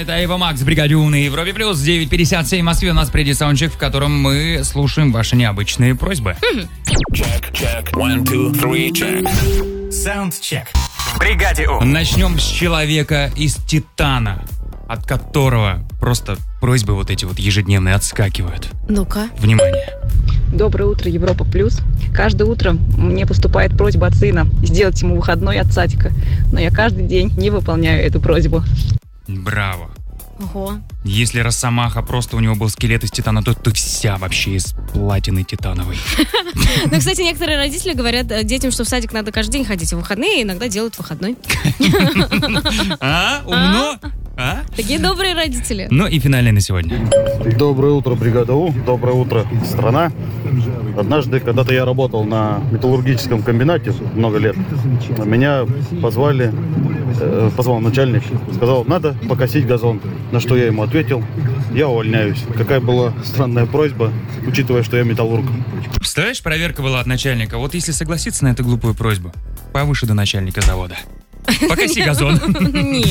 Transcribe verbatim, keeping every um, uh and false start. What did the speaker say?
это Эйва Макс в бригаде У на Европе плюс. девять пятьдесят семь в Москве. У нас впереди саундчек, в котором мы слушаем ваши необычные просьбы. Check, check, one, two, three, check. Soundcheck. В бригаде У. Начнем с человека из Титана, от которого просто просьбы вот эти вот ежедневные отскакивают. Ну-ка. Внимание. Доброе утро, Европа Плюс. Каждое утро мне поступает просьба от сына сделать ему выходной от садика, но я каждый день не выполняю эту просьбу. Браво. Ого. Если Росомаха просто у него был скелет из титана, то ты вся вообще из платины титановой. Ну, кстати, некоторые родители говорят детям, что в садик надо каждый день ходить в выходные, и иногда делают выходной. А? Умно? А? Такие добрые родители. Ну и финальный на сегодня. Доброе утро, бригада У. Доброе утро, страна. Однажды, когда-то я работал на металлургическом комбинате много лет. Меня позвали, э, позвал начальник, сказал, надо покосить газон. На что я ему ответил, я увольняюсь. Какая была странная просьба, учитывая, что я металлург. Представляешь, проверка была от начальника. Вот если согласиться на эту глупую просьбу, повыше до начальника завода. Покоси газон. Нет.